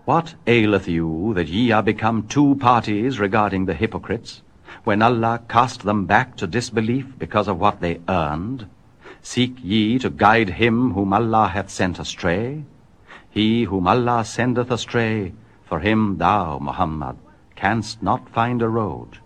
What aileth you that ye are become two parties regarding the hypocrites, when Allah cast them back to disbelief because of what they earned? Seek ye to guide him whom Allah hath sent astray? He whom Allah sendeth astray, for him thou, Muhammad, canst not find a road.